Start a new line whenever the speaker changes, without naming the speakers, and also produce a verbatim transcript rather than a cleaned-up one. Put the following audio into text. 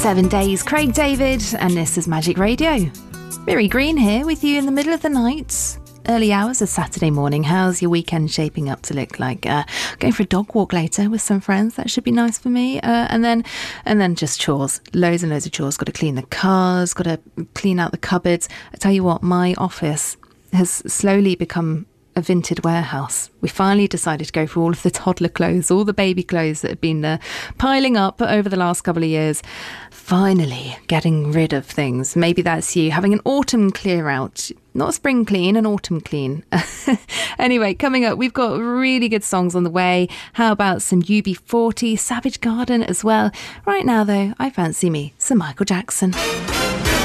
Seven days, Craig David, and this is Magic Radio. Miri Green here with you in the middle of the night. Early hours of Saturday morning. How's your weekend shaping up to look like? Uh, going for a dog walk later with some friends. That should be nice for me. Uh, and then and then just chores. Loads and loads of chores. Got to clean the cars. Got to clean out the cupboards. I tell you what, my office has slowly become a vintage warehouse. We finally decided to go for all of the toddler clothes, all the baby clothes that have been uh, piling up over the last couple of years. Finally getting rid of things. Maybe that's you, having an autumn clear out. Not a spring clean, an autumn clean. Anyway, coming up, we've got really good songs on the way. How about some U B forty, Savage Garden as well? Right now, though, I fancy me some Michael Jackson.